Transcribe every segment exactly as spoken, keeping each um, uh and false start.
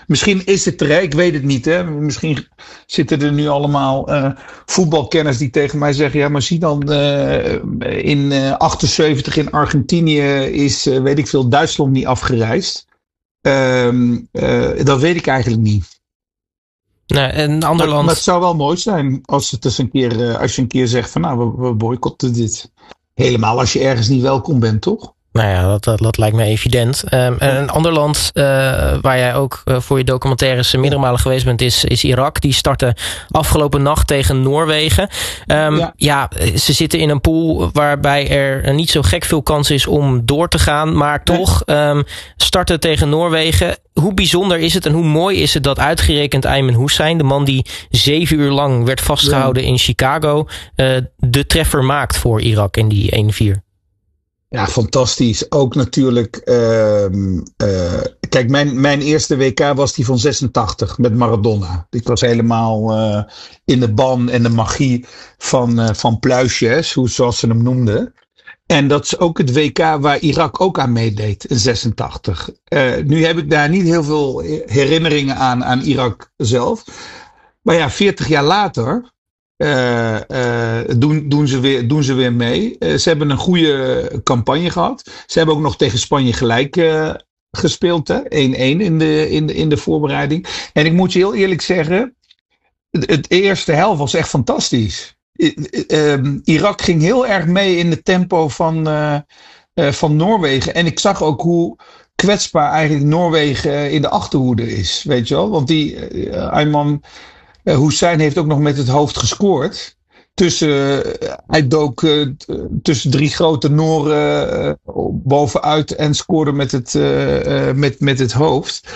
Misschien is het er, ik weet het niet. Hè? Misschien zitten er nu allemaal uh, voetbalkenners die tegen mij zeggen... ja, maar zie dan, uh, in uh, achtenzeventig in Argentinië is, uh, weet ik veel, Duitsland niet afgereisd. Uh, uh, dat weet ik eigenlijk niet. Nee, een ander maar, land... maar het zou wel mooi zijn als, het eens een keer, uh, als je een keer zegt van nou, we, we boycotten dit. Helemaal als je ergens niet welkom bent, toch? Nou ja, dat, dat, dat lijkt me evident. Um, een ander land uh, waar jij ook uh, voor je documentaires meerdere malen geweest bent, is, is Irak. Die startte afgelopen nacht tegen Noorwegen. Um, ja. ja, ze zitten in een pool waarbij er niet zo gek veel kans is om door te gaan. Maar toch um, starten tegen Noorwegen. Hoe bijzonder is het en hoe mooi is het dat uitgerekend Ayman Hussein, de man die zeven uur lang werd vastgehouden ja. in Chicago, uh, de treffer maakt voor Irak in die één vier? Ja, fantastisch. Ook natuurlijk... Uh, uh, kijk, mijn, mijn eerste W K was die van zesentachtig met Maradona. Ik was helemaal uh, in de ban en de magie van, uh, van Pluisjes, hoe, zoals ze hem noemden. En dat is ook het W K waar Irak ook aan meedeed in zesentachtig. Uh, nu heb ik daar niet heel veel herinneringen aan, aan Irak zelf. Maar ja, veertig jaar later... Uh, uh, doen, doen, ze weer, doen ze weer mee. Uh, ze hebben een goede campagne gehad. Ze hebben ook nog tegen Spanje gelijk uh, gespeeld. Hè? één-één in de, in, de, in de voorbereiding. En ik moet je heel eerlijk zeggen, het, het eerste helft was echt fantastisch. Uh, uh, Irak ging heel erg mee in het tempo van, uh, uh, van Noorwegen. En ik zag ook hoe kwetsbaar eigenlijk Noorwegen in de achterhoede is. Weet je wel? Want die uh, Ayman Uh, Hussein heeft ook nog met het hoofd gescoord. Tussen, uh, hij dook uh, tussen drie grote Nooren uh, bovenuit en scoorde met het, uh, uh, met, met het hoofd.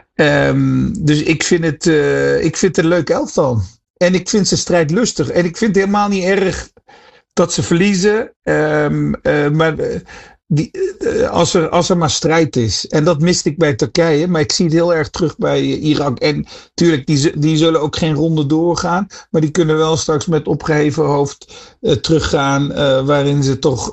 Um, dus ik vind, het, uh, ik vind het een leuk elftal. En ik vind ze strijdlustig. En ik vind het helemaal niet erg dat ze verliezen. Um, uh, maar... Uh, Die, als, er, als er maar strijd is. En dat miste ik bij Turkije. Maar ik zie het heel erg terug bij Irak. En natuurlijk, die, die zullen ook geen ronde doorgaan. Maar die kunnen wel straks met opgeheven hoofd uh, teruggaan. Uh, waarin ze toch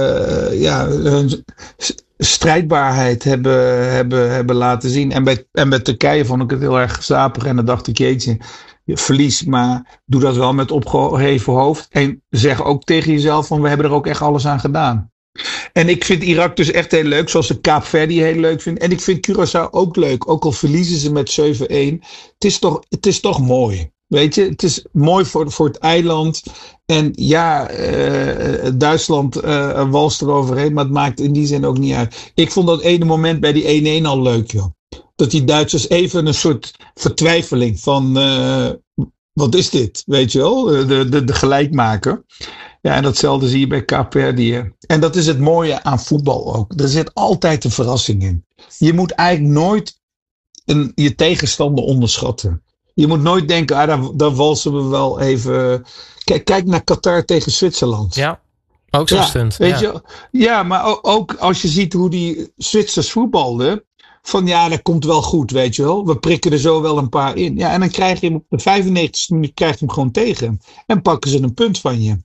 uh, ja, hun strijdbaarheid hebben, hebben, hebben laten zien. En bij, en bij Turkije vond ik het heel erg gezapig. En dan dacht ik, jeetje, je verlies. Maar doe dat wel met opgeheven hoofd. En zeg ook tegen jezelf van, we hebben er ook echt alles aan gedaan. En ik vind Irak dus echt heel leuk, zoals ik Kaapverdi heel leuk vind. En ik vind Curaçao ook leuk, ook al verliezen ze met zeven-één. Het is toch, het is toch mooi, weet je. Het is mooi voor, voor het eiland. En ja, uh, Duitsland uh, walst eroverheen, maar het maakt in die zin ook niet uit. Ik vond dat ene moment bij die één-één al leuk, joh. Dat die Duitsers even een soort vertwijfeling van, uh, wat is dit, weet je wel, de, de, de gelijkmaker. Ja, en datzelfde zie je bij Kaapverdië. En dat is het mooie aan voetbal ook. Er zit altijd een verrassing in. Je moet eigenlijk nooit een, je tegenstander onderschatten. Je moet nooit denken, ah, daar, daar walsen we wel even. Kijk, kijk naar Qatar tegen Zwitserland. Ja, ook zo'n ja, stunt. Weet ja. je, ja, maar ook als je ziet hoe die Zwitsers voetbalden. Van ja, dat komt wel goed, weet je wel. We prikken er zo wel een paar in. Ja, en dan krijg je hem op de vijfennegentigste minuut krijg je hem gewoon tegen. En pakken ze een punt van je.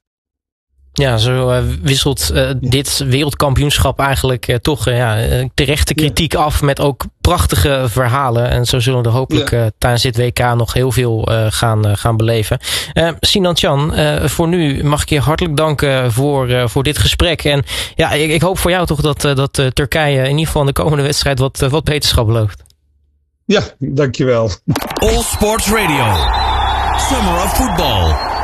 Ja, zo uh, wisselt uh, dit wereldkampioenschap eigenlijk uh, toch uh, ja, terechte kritiek ja. af met ook prachtige verhalen. En zo zullen we er hopelijk ja. uh, tijdens dit W K nog heel veel uh, gaan, uh, gaan beleven. Uh, Sinan Can, uh, voor nu mag ik je hartelijk danken voor, uh, voor dit gesprek. En ja, ik, ik hoop voor jou toch dat, uh, dat uh, Turkije in ieder geval in de komende wedstrijd wat, uh, wat beterschap belooft. Ja, dankjewel. All Sports Radio. Summer of Football.